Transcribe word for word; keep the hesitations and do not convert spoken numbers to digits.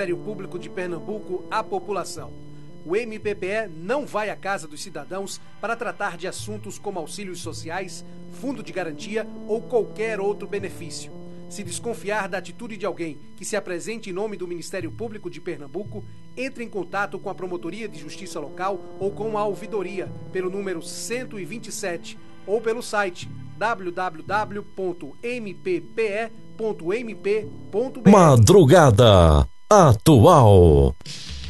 Ministério Público de Pernambuco à população. O M P P E não vai à casa dos cidadãos para tratar de assuntos como auxílios sociais, fundo de garantia ou qualquer outro benefício. Se desconfiar da atitude de alguém que se apresente em nome do Ministério Público de Pernambuco, entre em contato com a Promotoria de Justiça Local ou com a Ouvidoria pelo número cento e vinte e sete ou pelo site w w w ponto m p p e ponto m p ponto b r. Madrugada Atual.